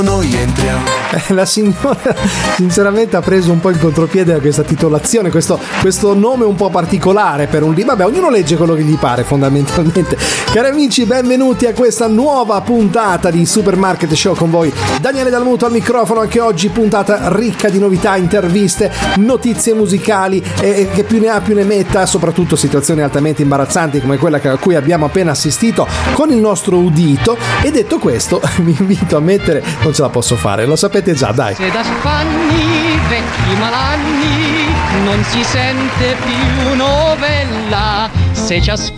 Noi entriamo. La signora sinceramente ha preso un po' il contropiede da questa titolazione, questo nome un po' particolare per un libro. Vabbè, ognuno legge quello che gli pare fondamentalmente. Cari amici, benvenuti a questa nuova puntata di Supermarket Show, con voi Daniele Dalmuto al microfono. Anche oggi puntata ricca di novità, interviste, notizie musicali e che più ne ha più ne metta, soprattutto situazioni altamente imbarazzanti come quella a cui abbiamo appena assistito con il nostro udito. E detto questo, vi invito a mettere, non ce la posso fare, lo sapete già, dai. Se da spanni, vecchi malanni, non si sente più novella, se ciascuno